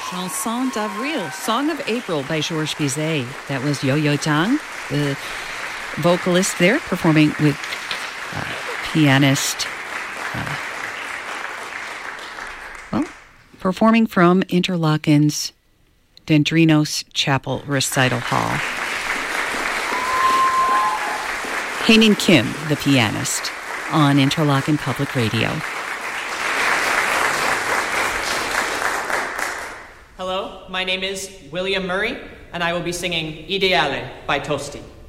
Chanson d'Avril, Song of April by Georges Bizet. That was Yo-Yo Tang, the vocalist there, performing with pianist, performing from Interlaken's Dendrinos Chapel Recital Hall. Haemin Kim, the pianist, on Interlaken Public Radio. Hello, my name is William Murray, and I will be singing Ideale by Tosti.